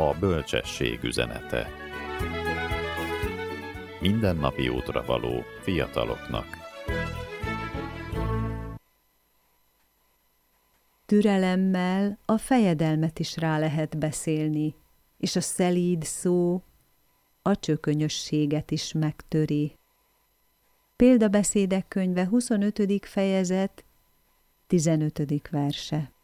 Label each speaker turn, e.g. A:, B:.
A: A bölcsesség üzenete. Mindennapi útra való fiataloknak.
B: Türelemmel a fejedelmet is rá lehet beszélni, és a szelíd szó a csökönyösséget is megtöri. Példabeszédek könyve 25. fejezet, 15. verse.